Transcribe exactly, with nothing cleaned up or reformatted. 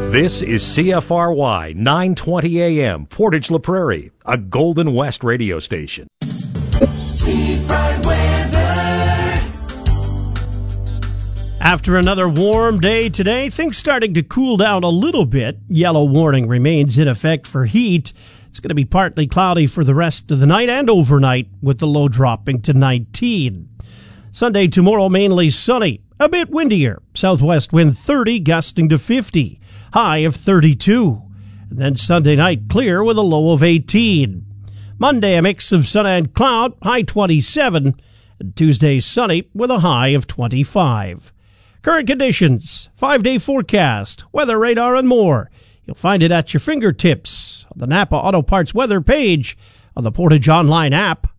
This is C F R Y nine twenty A M, Portage La Prairie, a Golden West radio station. Seafront weather. After another warm day today, things starting to cool down a little bit. Yellow warning remains in effect for heat. It's going to be partly cloudy for the rest of the night and overnight, with the low dropping to nineteen. Sunday, tomorrow, mainly sunny, a bit windier. Southwest wind thirty, gusting to fifty. High of thirty-two. And then Sunday night, clear with a low of eighteen. Monday, a mix of sun and cloud, high twenty-seven. And Tuesday, sunny with a high of twenty-five. Current conditions, five-day forecast, weather radar, and more. You'll find it at your fingertips on the Napa Auto Parts weather page on the Portage Online app